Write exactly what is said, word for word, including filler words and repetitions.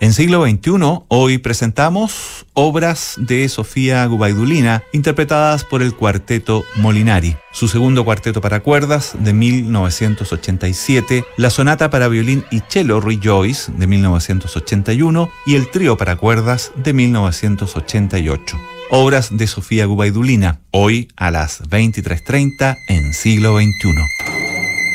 En siglo veintiuno, hoy presentamos obras de Sofía Gubaidulina, interpretadas por el Cuarteto Molinari. Su segundo cuarteto para cuerdas, de mil novecientos ochenta y siete, la sonata para violín y cello Rejoice, de mil novecientos ochenta y uno, y el trío para cuerdas, de mil novecientos ochenta y ocho. Obras de Sofía Gubaidulina, hoy a las veintitrés treinta en siglo veintiuno.